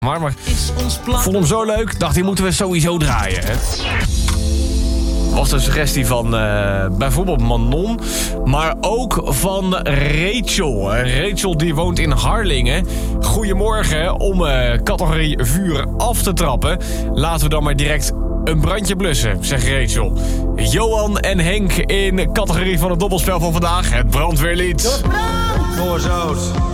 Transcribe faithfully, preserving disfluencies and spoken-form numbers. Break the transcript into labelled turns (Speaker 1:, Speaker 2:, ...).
Speaker 1: Maar, maar vond hem zo leuk, dacht hij moeten we sowieso draaien. Hè? Was een suggestie van uh, bijvoorbeeld Manon, maar ook van Rachel. Rachel die woont in Harlingen. Goedemorgen, om uh, categorie vuur af te trappen. Laten we dan maar direct een brandje blussen, zegt Rachel. Johan en Henk in categorie van het dobbelspel van vandaag. Het brandweerlied.
Speaker 2: Voor zout.